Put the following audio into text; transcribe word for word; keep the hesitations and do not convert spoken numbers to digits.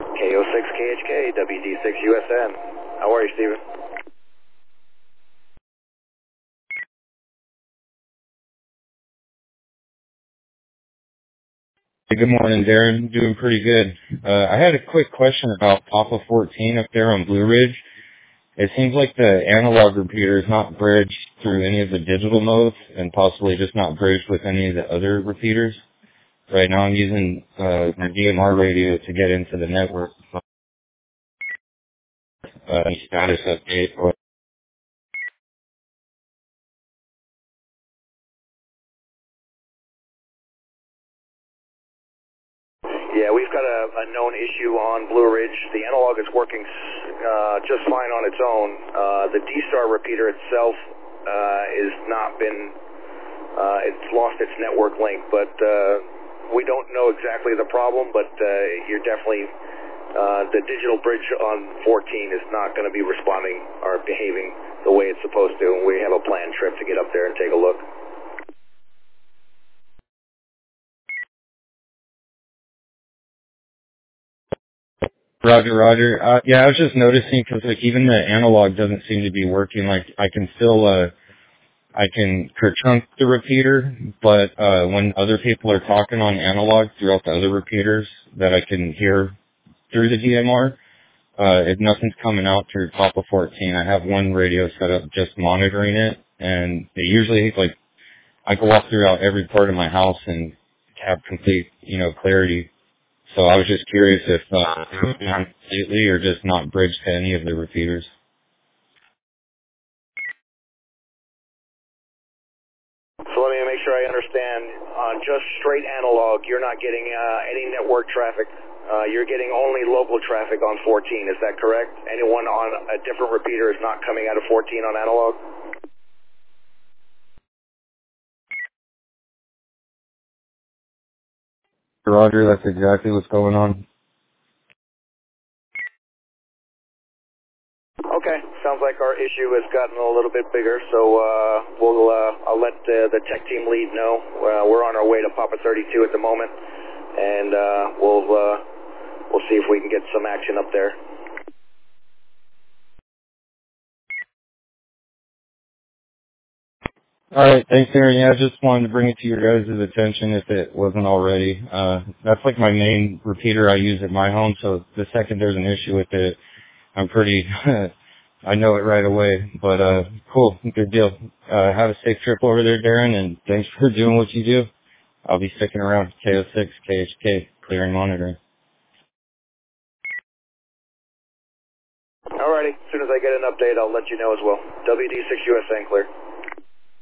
K O six K H K, W D six U S N. How are you, Steven? Hey, good morning, Darren. Doing pretty good. Uh, I had a quick question about Papa fourteen up there on Blue Ridge. It seems like the analog repeater is not bridged through any of the digital modes and possibly just not bridged with any of the other repeaters. Right now I'm using uh, my D M R radio to get into the network. Uh, status update. Yeah, we've got a, a known issue on Blue Ridge. The analog is working uh, just fine on its own. Uh, the D-Star repeater itself uh, is not been, uh, it's lost its network link, but uh, we don't know exactly the problem, but uh, you're definitely, uh, the digital bridge on fourteen is not going to be responding or behaving the way it's supposed to, and we have a planned trip to get up there and take a look. Roger, Roger. Uh, yeah, I was just noticing because like even the analog doesn't seem to be working. Like I can still, uh, I can trunk the repeater, but uh, when other people are talking on analog throughout the other repeaters that I can hear through the D M R, uh, if nothing's coming out through Papa fourteen, I have one radio set up just monitoring it, and it usually like I can walk throughout every part of my house and have complete, you know, clarity. So I was just curious if uh, it was done completely or just not bridged to any of the repeaters. So let me make sure I understand. On just straight analog, you're not getting uh, any network traffic. Uh, you're getting only local traffic on fourteen. Is that correct? Anyone on a different repeater is not coming out of fourteen on analog? Roger, that's exactly what's going on. Okay, sounds like our issue has gotten a little bit bigger. So uh, we'll uh, I'll let uh, the tech team lead know. Uh, we're on our way to Papa thirty-two at the moment, and uh, we'll uh, we'll see if we can get some action up there. All right, thanks, Aaron. Yeah, I just wanted to bring it to your guys' attention if it wasn't already. Uh, that's like my main repeater I use at my home, so the second there's an issue with it, I'm pretty, I know it right away. But, uh, cool, good deal. Uh, have a safe trip over there, Darren, and thanks for doing what you do. I'll be sticking around K O six K H K, clearing monitoring. Alrighty, as soon as I get an update, I'll let you know as well. W D six U S N clear.